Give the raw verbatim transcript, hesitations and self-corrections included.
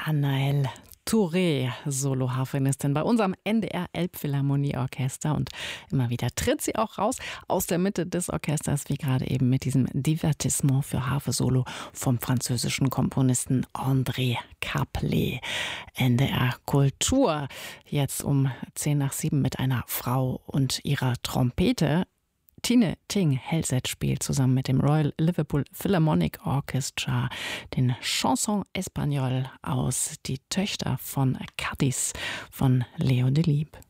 Anaëlle Touré, Soloharfenistin bei unserem N D R Elbphilharmonieorchester, und immer wieder tritt sie auch raus aus der Mitte des Orchesters, wie gerade eben mit diesem Divertissement für Harfe Solo vom französischen Komponisten André Caplet. N D R Kultur, jetzt um zehn nach sieben mit einer Frau und ihrer Trompete. Tine Ting-Hellset spielt zusammen mit dem Royal Liverpool Philharmonic Orchestra den Chanson Espagnol aus Die Töchter von Cádiz von Leo Delibes.